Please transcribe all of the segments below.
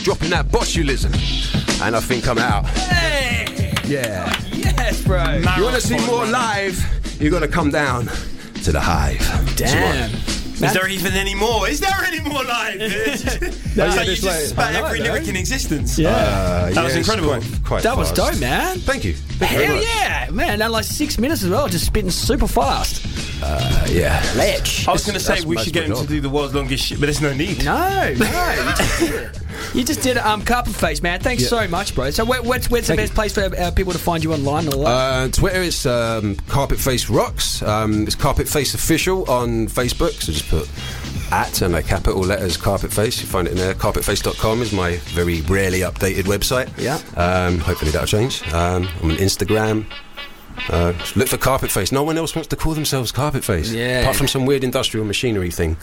dropping that botulism. And I think I'm out. Hey! Yeah. Yes, bro. You want to see more live? You got to come down to the Hive. Damn. Is there even any more? Is there any more live? It's like you just spat every lyric in existence. Yeah. That was incredible. Quite That was fast. dope, man. Thank you. Thank you Hell very much. yeah, man! That like 6 minutes as well, just spitting super fast. Yeah. Ledge. I was going to say That's we should get him my to job. do the world's longest shit, but there's no need. No, you just did it. You just did Carpet Face, man. Thanks so much, bro. So where's the best place for people to find you online? And all that? Twitter is Carpet Face Rocks. It's Carpet Face Official on Facebook. So just put @ and capital letters Carpet Face. You find it in there. Carpetface.com is my very rarely updated website. Yeah. Hopefully that'll change. I'm on Instagram. Just look for Carpet Face. No one else wants to call themselves Carpet Face. Yeah. Apart from some weird industrial machinery thing.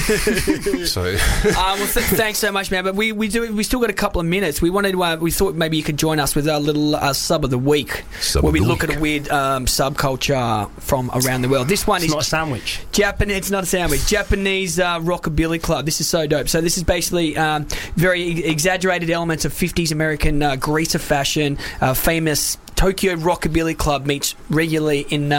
So. Thanks so much, man. But we still got a couple of minutes. We wanted to, we thought maybe you could join us with our little sub of the week, where we look at a weird subculture from around the world. This one is not a sandwich. Japanese. It's not a sandwich. Japanese rockabilly club. This is so dope. So this is basically very exaggerated elements of 50s American greaser fashion. Famous Tokyo Rockabilly Club meets regularly in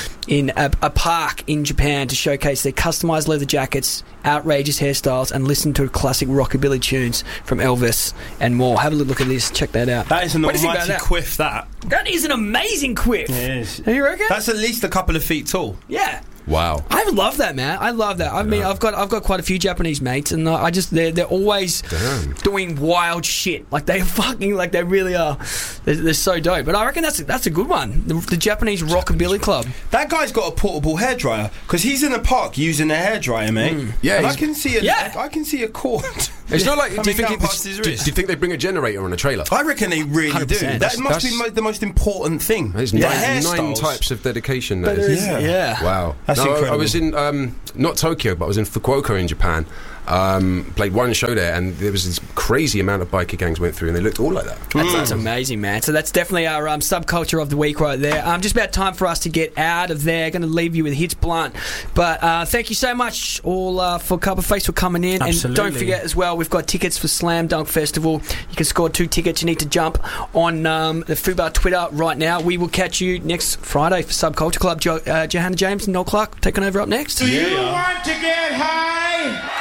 a park in Japan to showcase their customized leather jackets, outrageous hairstyles, and listen to classic rockabilly tunes from Elvis and more. Have a look at this. Check that out. That is an What do you think about almighty that? quiff, that. That is an amazing quiff. It is. You reckon? That's at least a couple of feet tall. Yeah. Wow. I love that, man. I love that. I mean, I've got quite a few Japanese mates, and they're always doing wild shit. Like they really are. They're so dope. But I reckon that's a good one. The Japanese Rockabilly Club. That guy's got a portable hairdryer because he's in a park using a hairdryer, mate. Yeah, and I he's- can see I can see a cord. It's not like. Do you Coming think down past his do wrist. you think they bring a generator on a trailer? I reckon they really do. 100%. That must That's- be the most important thing. There's The nine hairstyles. types of dedication. That There is. is- yeah. Wow. That's incredible. I was in not Tokyo, but I was in Fukuoka in Japan. Played one show there, and there was this crazy amount of biker gangs went through, and they looked all like that. That's amazing, man. So that's definitely our subculture of the week right there. Just about time for us to get out of there. Going to leave you with Hits Blunt. But thank you so much all for Carpet Face for coming in. Absolutely. And don't forget as well, we've got tickets for Slam Dunk Festival. You can score 2 tickets. You need to jump on the Fubar Twitter right now. We will catch you next Friday for Subculture Club. Johanna James and Noel Clark taking over up next. Do you want to get high?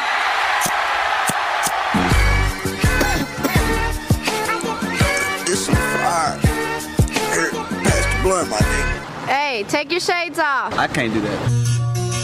This is fire. Here, pass the blunt, my nigga. Hey, take your shades off. I can't do that.